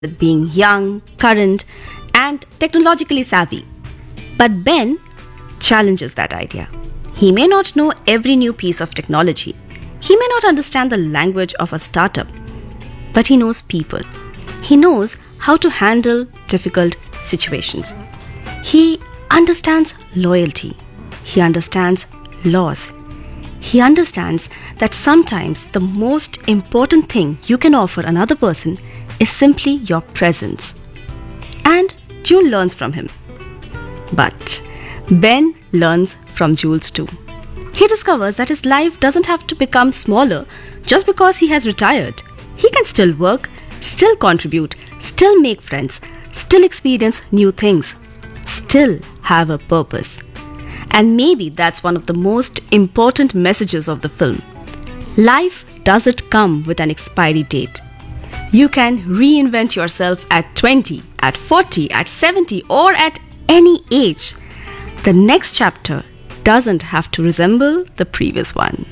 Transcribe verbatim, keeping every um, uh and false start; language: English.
with being young, current, and technologically savvy. But Ben challenges that idea. He may not know every new piece of technology, he may not understand the language of a startup, but he knows people. He knows how to handle difficult situations. He understands loyalty. He understands loss. He understands that sometimes the most important thing you can offer another person is simply your presence. And Jule learns from him. But Ben learns from Jules too. He discovers that his life doesn't have to become smaller just because he has retired. He can still work, still contribute, still make friends, still experience new things, still have a purpose. And maybe that's one of the most important messages of the film. Life doesn't come with an expiry date. You can reinvent yourself at twenty, at forty, at seventy, or at any age. The next chapter doesn't have to resemble the previous one.